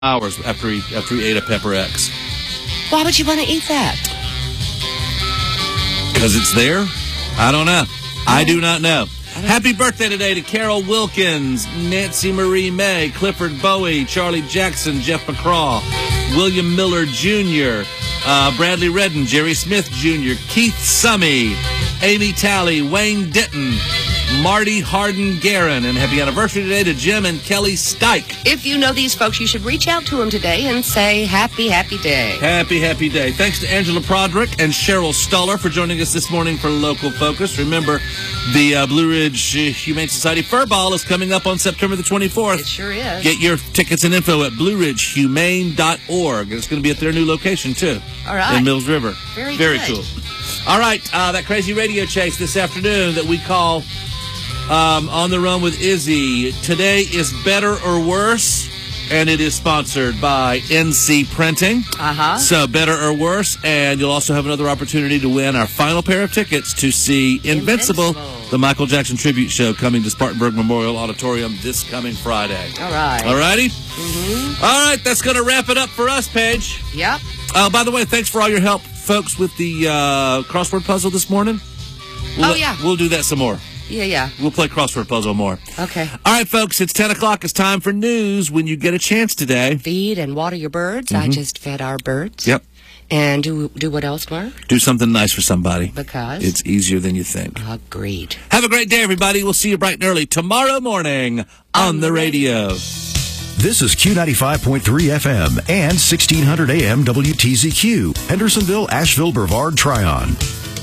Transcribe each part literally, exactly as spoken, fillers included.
hours after he after he ate a Pepper X. Why would you want to eat that? Because it's there? I don't know. I do not know. Happy birthday today to Carol Wilkins, Nancy Marie May, Clifford Bowie, Charlie Jackson, Jeff McCraw, William Miller Junior, uh, Bradley Redden, Jerry Smith Junior, Keith Summey, Amy Talley, Wayne Denton, Marty Harden Guerin, and happy anniversary today to Jim and Kelly Stike. If you know these folks, you should reach out to them today and say happy, happy day. Happy, happy day. Thanks to Angela Prodrick and Cheryl Stoller for joining us this morning for Local Focus. Remember, the uh, Blue Ridge Humane Society Fur Ball is coming up on September the twenty-fourth. It sure is. Get your tickets and info at blue ridge humane dot org. It's going to be at their new location, too. All right. In Mills River. Very, Very good. cool. All right, uh, that crazy radio chase this afternoon that we call um, On the Run with Izzy. Today is Better or Worse, and it is sponsored by N C Printing. Uh-huh. So Better or Worse, and you'll also have another opportunity to win our final pair of tickets to see Invincible, Invincible. the Michael Jackson tribute show coming to Spartanburg Memorial Auditorium this coming Friday. All right. All righty? Mm-hmm. All right, that's going to wrap it up for us, Paige. Yep. Uh, by the way, thanks for all your help, folks, with the uh, crossword puzzle this morning. We'll Oh, let, yeah. We'll do that some more. Yeah, yeah. We'll play crossword puzzle more. Okay. All right, folks, it's ten o'clock. It's time for news when you get a chance today. Feed and water your birds. Mm-hmm. I just fed our birds. Yep. And do do what else, Mark? Do something nice for somebody. Because? It's easier than you think. Agreed. Have a great day, everybody. We'll see you bright and early tomorrow morning on, on the radio. This is Q ninety-five point three F M and sixteen hundred A M W T Z Q, Hendersonville, Asheville, Brevard, Tryon.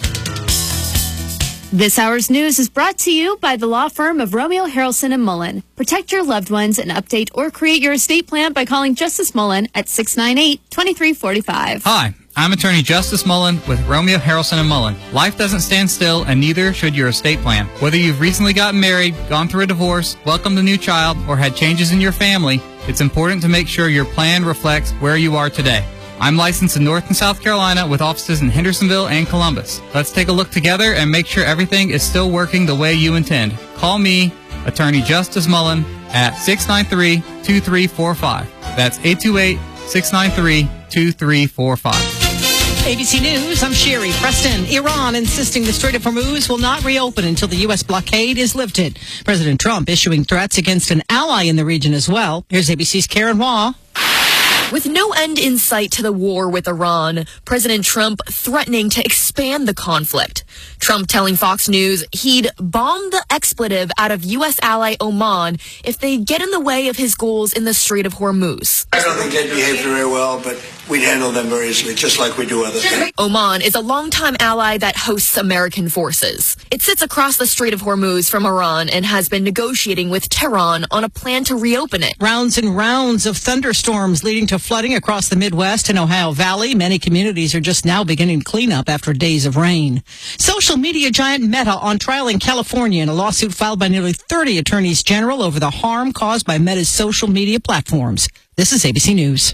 This hour's news is brought to you by the law firm of Romeo Harrelson and Mullen. Protect your loved ones and update or create your estate plan by calling Justice Mullen at six nine eight, two three four five. Hi, I'm attorney Justice Mullen with Romeo Harrelson and Mullen. Life doesn't stand still, and neither should your estate plan. Whether you've recently gotten married, gone through a divorce, welcomed a new child, or had changes in your family, it's important to make sure your plan reflects where you are today. I'm licensed in North and South Carolina with offices in Hendersonville and Columbus. Let's take a look together and make sure everything is still working the way you intend. Call me, Attorney Justice Mullen, at six nine three, two three four five. That's eight two eight, six nine three, two three four five. A B C News, I'm Sherry Preston. Iran insisting the Strait of Hormuz will not reopen until the U S blockade is lifted. President Trump issuing threats against an ally in the region as well. Here's A B C's Karen Waugh. With no end in sight to the war with Iran, President Trump threatening to expand the conflict. Trump telling Fox News he'd bomb the expletive out of U S ally Oman if they get in the way of his goals in the Strait of Hormuz. I don't think they'd behave very well, but we'd handle them very easily, just like we do other things. Oman is a longtime ally that hosts American forces. It sits across the Strait of Hormuz from Iran and has been negotiating with Tehran on a plan to reopen it. Rounds and rounds of thunderstorms leading to flooding across the Midwest and Ohio Valley. Many communities are just now beginning cleanup after days of rain. Social media giant Meta on trial in California in a lawsuit filed by nearly thirty attorneys general over the harm caused by Meta's social media platforms. This is A B C News.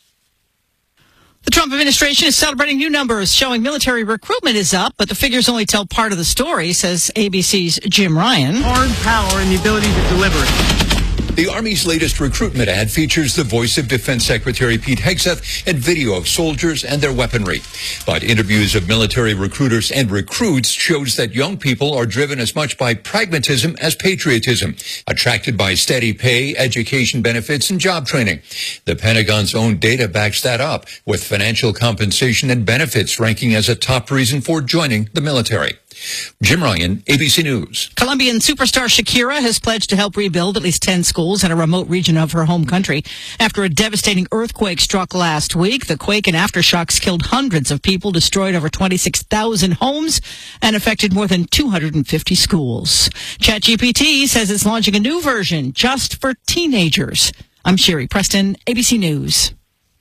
The Trump administration is celebrating new numbers showing military recruitment is up, but the figures only tell part of the story, says A B C's Jim Ryan. Hard power and the ability to deliver. The Army's latest recruitment ad features the voice of Defense Secretary Pete Hegseth and video of soldiers and their weaponry. But interviews of military recruiters and recruits shows that young people are driven as much by pragmatism as patriotism, attracted by steady pay, education benefits, and job training. The Pentagon's own data backs that up, with financial compensation and benefits ranking as a top reason for joining the military. Jim Ryan, A B C News. Colombian superstar Shakira has pledged to help rebuild at least ten schools in a remote region of her home country after a devastating earthquake struck last week. The quake and aftershocks killed hundreds of people, destroyed over twenty-six thousand homes, and affected more than two hundred fifty schools. ChatGPT says it's launching a new version just for teenagers. I'm Sherry Preston, A B C News.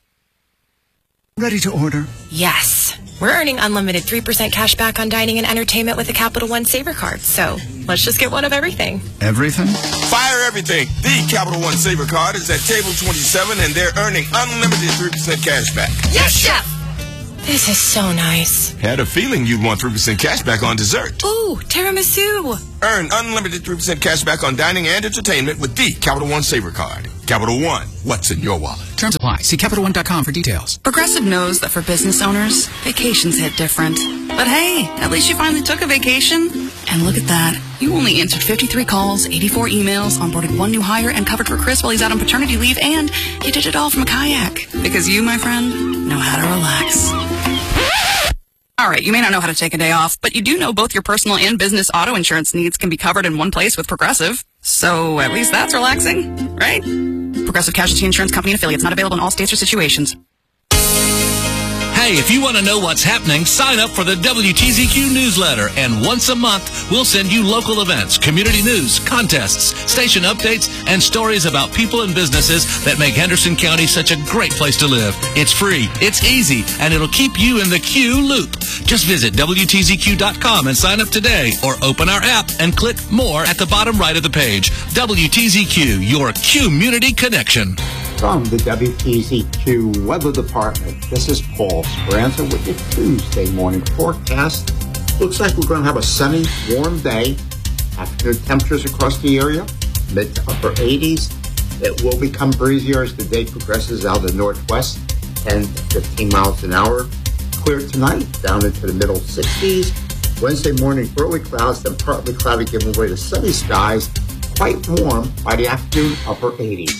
Ready to order? Yes. We're earning unlimited three percent cash back on dining and entertainment with a Capital One Saver card. So let's just get one of everything. Everything? Fire everything. The Capital One Saver card is at table twenty-seven, and they're earning unlimited three percent cash back. Yes, Chef! This is so nice. Had a feeling you'd want three percent cash back on dessert. Ooh, tiramisu. Earn unlimited three percent cash back on dining and entertainment with the Capital One Saver card. Capital One, what's in your wallet? Terms apply. See Capital One dot com for details. Progressive knows that for business owners, vacations hit different. But hey, at least you finally took a vacation. And look at that. You only answered fifty-three calls, eighty-four emails, onboarded one new hire, and covered for Chris while he's out on paternity leave, and you did it all from a kayak. Because you, my friend, know how to relax. All right, you may not know how to take a day off, but you do know both your personal and business auto insurance needs can be covered in one place with Progressive. So at least that's relaxing, right? Progressive Casualty Insurance Company and affiliates, not available in all states or situations. Hey, if you want to know what's happening, sign up for the W T Z Q newsletter, and once a month, we'll send you local events, community news, contests, station updates, and stories about people and businesses that make Henderson County such a great place to live. It's free, it's easy, and it'll keep you in the Q loop. Just visit W T Z Q dot com and sign up today, or open our app and click More at the bottom right of the page. W T Z Q, your community connection. From the W T Z Q Weather Department, this is Paul Speranza with your Tuesday morning forecast. Looks like we're going to have a sunny, warm day. Afternoon temperatures across the area, mid to upper eighties. It will become breezier as the day progresses out of the northwest, ten to fifteen miles an hour. Clear tonight, down into the middle sixties. Wednesday morning, early clouds, then partly cloudy, giving way to sunny skies. Quite warm by the afternoon, upper eighties.